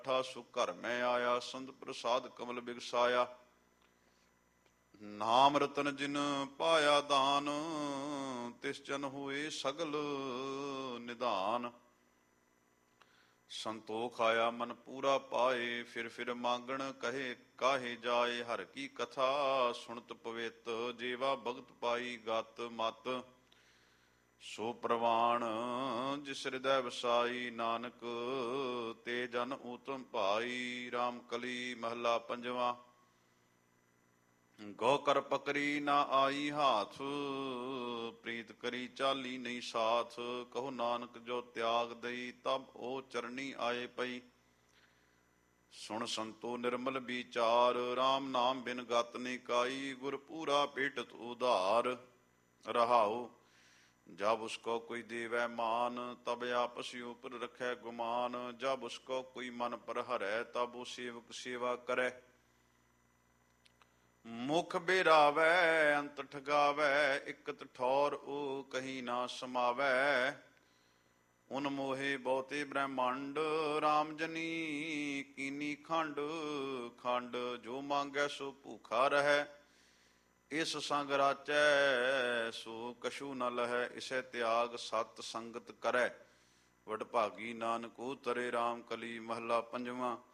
ਸੁ ਘਰ ਮੈਂ ਆਇਆ, ਸੰਤ ਪ੍ਰਸਾਦ ਕਮਲ ਬਿਗਸਾਇਆ। ਨਾਮ ਰਤਨ ਜਿਨ ਪਾਇਆ ਦਾਨ, ਤਿਸ ਜਨ ਹੋਏ ਸਗਲ ਨਿਧਾਨ। ਸੰਤੋਖ ਆਇਆ ਮਨ ਪੂਰਾ ਪਾਏ, ਫਿਰ ਮੰਗਣ ਕਹੇ ਕਾਹੇ ਜਾਏ। ਹਰ ਕੀ ਕਥਾ ਸੁਣਤ ਪਵਿੱਤ, ਜੀਵਾ ਭਗਤ ਪਾਈ ਗਤ ਮਤ। ਸੋ ਪ੍ਰਵਾਨ ਜਿਸ ਹਿਰਦੈ ਵਸਾਈ, ਨਾਨਕ ਤੇ ਜਨ ਊਤਮ ਭਾਈ। ਰਾਮ ਕਲੀ ਮਹੱਲਾ ਪੰਜਵਾਂ। ਗੋ ਕਰ ਪਕਰੀ ਨਾ ਆਈ ਹਾਥ, ਪ੍ਰੀਤ ਕਰੀ ਚਾਲੀ ਨਹੀਂ ਸਾਥ। ਕਹੋ ਨਾਨਕ ਜੋ ਤਿਆਗ ਦਈ, ਤਬ ਉਹ ਚਰਣੀ ਆਏ ਪਈ। ਸੁਣ ਸੰਤੋ ਨਿਰਮਲ ਵਿਚਾਰ, ਰਾਮ ਨਾਮ ਬਿਨ ਗਤ ਨਹੀਂ ਕਾਈ। ਗੁਰ ਪੂਰਾ ਭੇਟਤ ਉਧਾਰ। ਰਹਾਉ जब उसको कोई देवै मान, तब आपस ऊपर रखै गुमान। जब उसको कोई मन पर हरै, तब वो सेवक सेवा करै। मुख बेरावै अंत ठगावै, इकत ठौर ओ कहीं ना समावै। उन मोहे बहुते ब्रह्मांड, राम जनी कीनी खंड खंड। जो मांगै सो भूखा रहै, ਇਸ ਸੰਗ ਰਾਚੈ ਸੋ ਕਛੂ ਨ ਲਹੈ। ਇਸੈ ਤਿਆਗ ਸਤ ਸੰਗਤ ਕਰੈ, ਵਡਭਾਗੀ ਨਾਨਕ ਉਤਰੇ। ਰਾਮ ਕਲੀ ਮਹੱਲਾ ਪੰਜਵਾਂ।